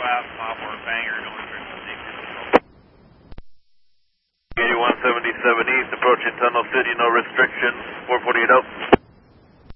southbound, Pop or Banger, no restrictions. 8177 East, approaching Tunnel City, no restrictions, 448 out.